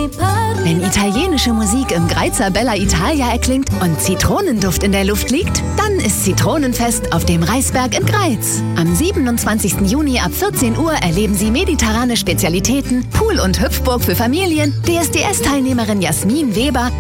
Wenn italienische Musik im Greizer Bella Italia erklingt und Zitronenduft in der Luft liegt, dann ist Zitronenfest auf dem Reisberg in Greiz. Am 27. Juni ab 14 Uhr erleben Sie mediterrane Spezialitäten, Pool- und Hüpfburg für Familien, DSDS-Teilnehmerin Jasmin Weber